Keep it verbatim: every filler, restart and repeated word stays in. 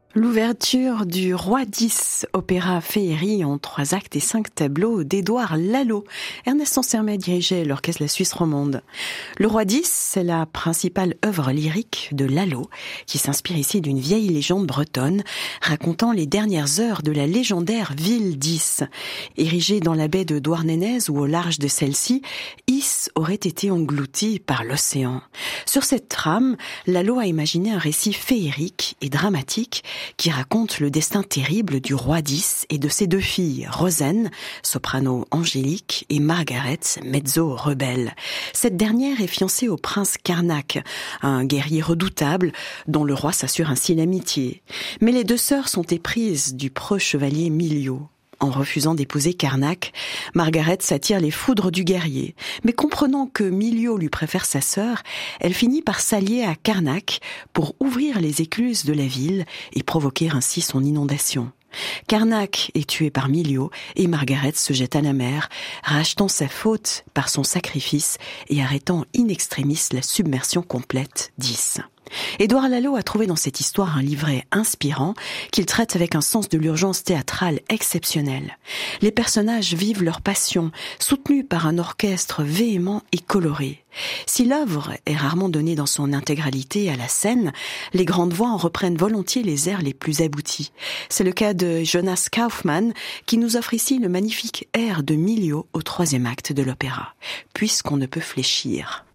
L'ouverture du Roi dix, opéra féerie en trois actes et cinq tableaux d'Édouard Lalo. Ernest Ansermet dirigeait l'orchestre La Suisse romande. Le Roi dix, c'est la principale œuvre lyrique de Lalo, qui s'inspire ici d'une vieille légende bretonne, racontant les dernières heures de la légendaire ville d'Is. Érigée dans la baie de Douarnenez ou au large de celle-ci, Is aurait été engloutie par l'océan. Sur cette trame, Lalo a imaginé un récit féerique et dramatique qui raconte le destin terrible du roi dix et de ses deux filles, Rosen, soprano angélique, et Margaret, mezzo rebelle. Cette dernière est fiancée au prince Carnac, un guerrier redoutable dont le roi s'assure ainsi l'amitié. Mais les deux sœurs sont éprises du preux chevalier Miliau. En refusant d'épouser Carnac, Margaret s'attire les foudres du guerrier. Mais comprenant que Miliau lui préfère sa sœur, elle finit par s'allier à Carnac pour ouvrir les écluses de la ville et provoquer ainsi son inondation. Carnac est tué par Miliau et Margaret se jette à la mer, rachetant sa faute par son sacrifice et arrêtant in extremis la submersion complète d'Is. Édouard Lalo a trouvé dans cette histoire un livret inspirant qu'il traite avec un sens de l'urgence théâtrale exceptionnel. Les personnages vivent leur passion, soutenus par un orchestre véhément et coloré. Si l'œuvre est rarement donnée dans son intégralité à la scène, les grandes voix en reprennent volontiers les airs les plus aboutis. C'est le cas de Jonas Kaufmann qui nous offre ici le magnifique air de Miliau au troisième acte de l'opéra, Puisqu'on ne peut fléchir.